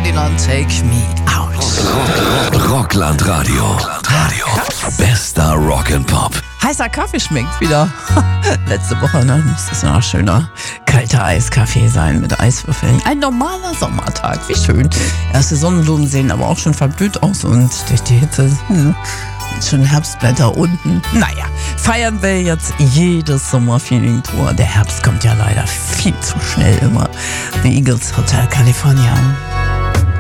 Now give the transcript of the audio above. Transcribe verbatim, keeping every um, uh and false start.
Ferdinand, Take Me Out. Rockland Radio. Radio. Bester Rock and Pop. Heißer Kaffee schmeckt wieder. Letzte Woche, ne? Muss das noch schöner kalter Eiskaffee sein mit Eiswürfeln. Ein normaler Sommertag, wie schön. Erste Sonnenblumen sehen aber auch schon verblüht aus und durch die Hitze hm, schon Herbstblätter unten. Naja, feiern wir jetzt jedes Sommerfeeling-Tour. Der Herbst kommt ja leider viel zu schnell immer. The Eagles, Hotel California.